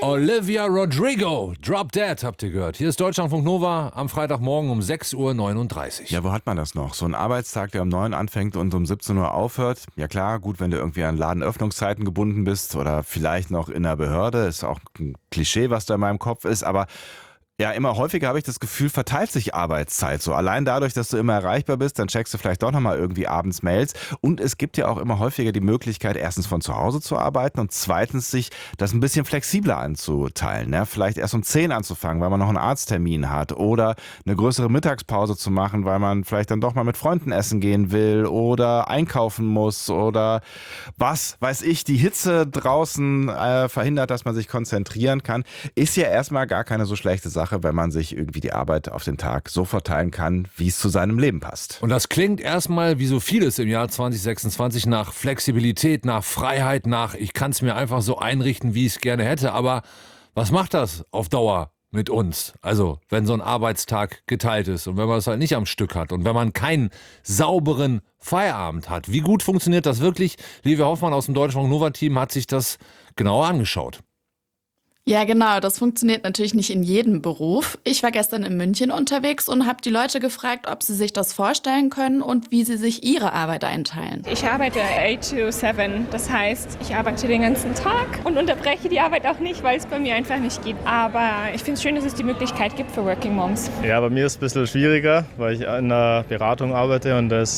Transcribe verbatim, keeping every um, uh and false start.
Olivia Rodrigo, Drop Dead, habt ihr gehört. Hier ist Deutschlandfunk Nova am Freitagmorgen um sechs Uhr neununddreißig. Ja, wo hat man das noch? So ein Arbeitstag, der um neun anfängt und um siebzehn Uhr aufhört. Ja klar, gut, wenn du irgendwie an Ladenöffnungszeiten gebunden bist oder vielleicht noch in der Behörde. Ist auch ein Klischee, was da in meinem Kopf ist, aber ja, immer häufiger habe ich das Gefühl, verteilt sich Arbeitszeit so. Allein dadurch, dass du immer erreichbar bist, dann checkst du vielleicht doch nochmal irgendwie abends Mails. Und es gibt ja auch immer häufiger die Möglichkeit, erstens von zu Hause zu arbeiten und zweitens sich das ein bisschen flexibler anzuteilen. Ne? Vielleicht erst um zehn anzufangen, weil man noch einen Arzttermin hat oder eine größere Mittagspause zu machen, weil man vielleicht dann doch mal mit Freunden essen gehen will oder einkaufen muss oder was weiß ich, die Hitze draußen äh, verhindert, dass man sich konzentrieren kann. Ist ja erstmal gar keine so schlechte Sache, wenn man sich irgendwie die Arbeit auf den Tag so verteilen kann, wie es zu seinem Leben passt. Und das klingt erstmal wie so vieles im Jahr zwanzig sechsundzwanzig nach Flexibilität, nach Freiheit, nach ich kann es mir einfach so einrichten, wie ich es gerne hätte. Aber was macht das auf Dauer mit uns? Also wenn so ein Arbeitstag geteilt ist und wenn man es halt nicht am Stück hat und wenn man keinen sauberen Feierabend hat. Wie gut funktioniert das wirklich? Livia Hoffmann aus dem Deutschlandfunk Nova Team hat sich das genauer angeschaut. Ja, genau. Das funktioniert natürlich nicht in jedem Beruf. Ich war gestern in München unterwegs und habe die Leute gefragt, ob sie sich das vorstellen können und wie sie sich ihre Arbeit einteilen. Ich arbeite acht to sieben, das heißt, ich arbeite den ganzen Tag und unterbreche die Arbeit auch nicht, weil es bei mir einfach nicht geht. Aber ich finde es schön, dass es die Möglichkeit gibt für Working Moms. Ja, bei mir ist es ein bisschen schwieriger, weil ich in einer Beratung arbeite und das